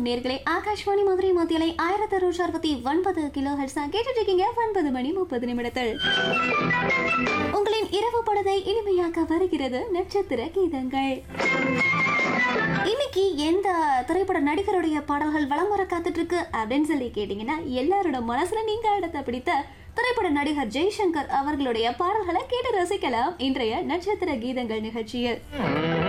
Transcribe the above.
வணக்கம் நேர்களே, ஆகாஷ்வாணி மதுரை மத்தியலை 1669 கிலோ ஹெர்ட்ஸ் கேட்டுட்டு இருக்கீங்க. 9:30 உங்களின் இரவு பொழுதை இனிமையாக்க வருகிறது நட்சத்திர கீதங்கள். இன்னைக்கு எந்த திரைப்பட நடிகருடைய பாடல்கள் வலம் வர காத்துட்டு இருக்கு அப்படின்னு சொல்லி கேட்டீங்கன்னா, எல்லாரோட மனசுல நீங்க இடத்தை பிடித்த திரைப்பட நடிகர் ஜெய்சங்கர் அவர்களுடைய பாடல்களை கேட்டு ரசிக்கலாம் இன்றைய நட்சத்திர கீதங்கள் நிகழ்ச்சியில்.